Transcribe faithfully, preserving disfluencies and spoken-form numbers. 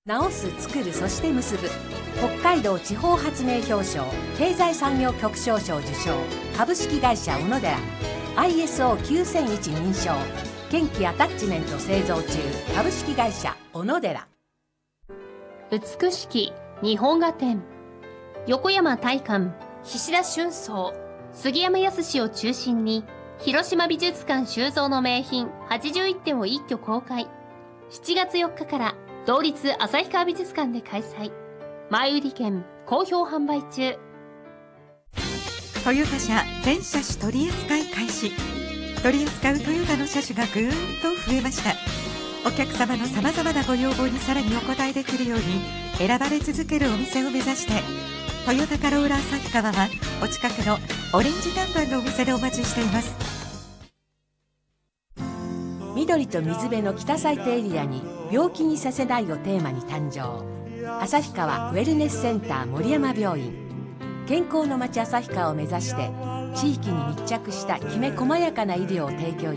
直す作るそして結ぶ北海道地方発明表彰経済産業局賞賞受賞株式会社小野寺 アイエスオーきゅうせんいち 認証元気アタッチメント製造中株式会社小野寺。 美しき日本画展、横山大観、菱田春草、杉山康を中心に広島美術館収蔵の名品はちじゅういってんを一挙公開。しちがつよっかから同立旭川美術館で開催。前売り券好評販売中。 トヨタ車全車種取り扱い開始。取り扱うトヨタの車種がぐーんと増えました。お客様のさまざまなご要望にさらにお応えできるように選ばれ続けるお店を目指して、トヨタカローラ旭川はお近くのオレンジ看板のお店でお待ちしています。 緑と水辺の北サイトエリアに病気にさせないをテーマに誕生。旭川ウェルネスセンター森山病院。健康の街旭川を目指して地域に密着したきめ細やかな医療を提供い